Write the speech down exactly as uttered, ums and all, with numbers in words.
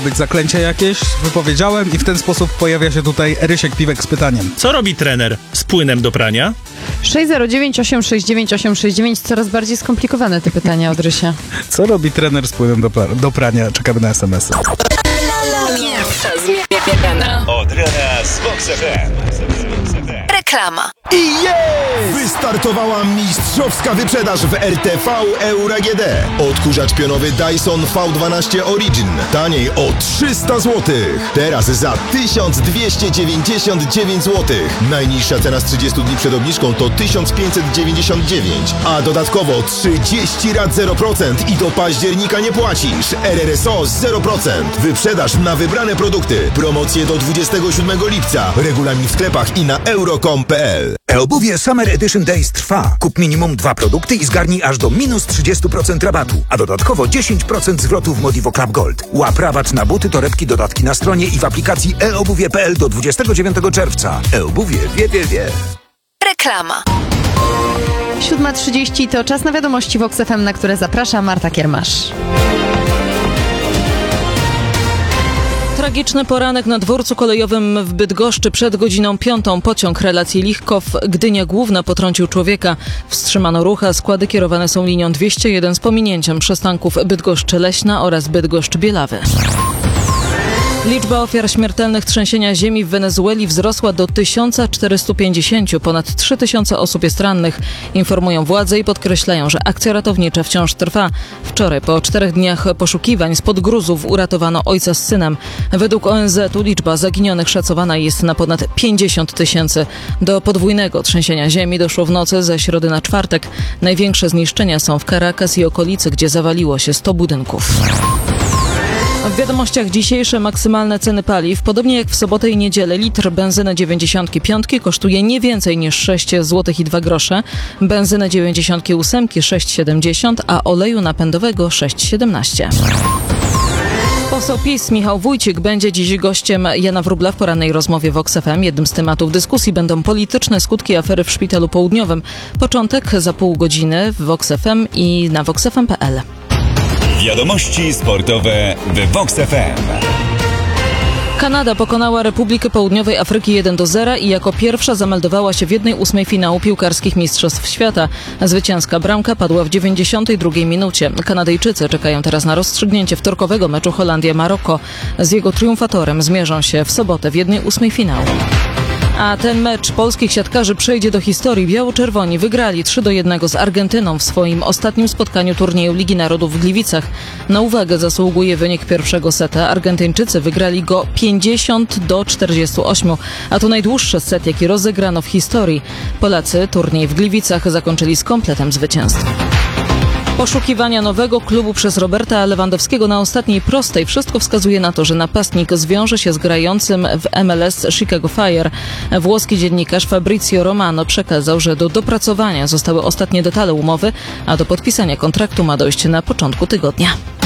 być zaklęcie jakieś, wypowiedziałem i w ten sposób pojawia się tutaj Rysiek Piwek z pytaniem. Co robi trener z płynem do prania? sześć zero dziewięć osiem sześć dziewięć osiem sześć dziewięć. Coraz bardziej skomplikowane te pytania od Rysia. Co robi trener z płynem do, pra- do prania? Czekamy na es em esy. Od rana z Vox F M. Reklama. I jest! Wystartowała mistrzowska wyprzedaż w R T V Euro A G D. Odkurzacz pionowy Dyson V dwanaście Origin. Taniej o trzysta złotych. Teraz za tysiąc dwieście dziewięćdziesiąt dziewięć złotych. Najniższa cena z trzydziestu dni przed obniżką to tysiąc pięćset dziewięćdziesiąt dziewięć. A dodatkowo trzydzieści rat zero procent i do października nie płacisz. R R S O zero procent. Wyprzedaż na wybrane produkty. Promocje do dwudziestego siódmego lipca. Regulamin w sklepach i na euro kropka com kropka p l. E-obuwie Summer Edition Days trwa. Kup minimum dwa produkty i zgarnij aż do minus trzydzieści procent rabatu, a dodatkowo dziesięć procent zwrotu w Modivo Club Gold. Łap rabat na buty, torebki, dodatki na stronie i w aplikacji e obuwie kropka p l do dwudziestego dziewiątego czerwca. E-obuwie wie, wie, wie. Reklama. siódma trzydzieści to czas na wiadomości Vox F M, na które zaprasza Marta Kiermasz. Tragiczny poranek na dworcu kolejowym w Bydgoszczy przed godziną piątą. Pociąg relacji Lichkow-Gdynia Główna potrącił człowieka. Wstrzymano ruch, a składy kierowane są linią dwieście jeden z pominięciem przystanków Bydgoszcz-Leśna oraz Bydgoszcz-Bielawy. Liczba ofiar śmiertelnych trzęsienia ziemi w Wenezueli wzrosła do tysiąc czterysta pięćdziesiąt. Ponad trzy tysiące osób jest rannych, informują władze i podkreślają, że akcja ratownicza wciąż trwa. Wczoraj po czterech dniach poszukiwań spod gruzów uratowano ojca z synem. Według O N Z u liczba zaginionych szacowana jest na ponad pięćdziesiąt tysięcy. Do podwójnego trzęsienia ziemi doszło w nocy ze środy na czwartek. Największe zniszczenia są w Caracas i okolicy, gdzie zawaliło się sto budynków. W wiadomościach dzisiejsze maksymalne ceny paliw. Podobnie jak w sobotę i niedzielę litr benzyny dziewięćdziesiąt pięć kosztuje nie więcej niż sześć złotych i dwa grosze, benzynę dziewięćdziesiąt osiem sześć siedemdziesiąt, a oleju napędowego sześć siedemnaście. Poseł PiS Michał Wójcik będzie dziś gościem Jana Wróbla w porannej rozmowie Vox F M. Jednym z tematów dyskusji będą polityczne skutki afery w Szpitalu Południowym. Początek za pół godziny w Vox F M i na vox f m kropka p l. Wiadomości sportowe w Vox F M. Kanada pokonała Republikę Południowej Afryki jeden do zera i jako pierwsza zameldowała się w jednej ósmej finału piłkarskich Mistrzostw Świata. Zwycięska bramka padła w dziewięćdziesiątej drugiej minucie. Kanadyjczycy czekają teraz na rozstrzygnięcie wtorkowego meczu Holandia-Maroko. Z jego triumfatorem zmierzą się w sobotę w jednej ósmej finału. A ten mecz polskich siatkarzy przejdzie do historii. Biało-czerwoni wygrali trzy do jednego z Argentyną w swoim ostatnim spotkaniu turnieju Ligi Narodów w Gliwicach. Na uwagę zasługuje wynik pierwszego seta. Argentyńczycy wygrali go pięćdziesiąt do czterdziestu ośmiu, a to najdłuższy set, jaki rozegrano w historii. Polacy turniej w Gliwicach zakończyli z kompletem zwycięstw. Poszukiwania nowego klubu przez Roberta Lewandowskiego na ostatniej prostej. Wszystko wskazuje na to, że napastnik zwiąże się z grającym w M L S Chicago Fire. Włoski dziennikarz Fabrizio Romano przekazał, że do dopracowania zostały ostatnie detale umowy, a do podpisania kontraktu ma dojść na początku tygodnia.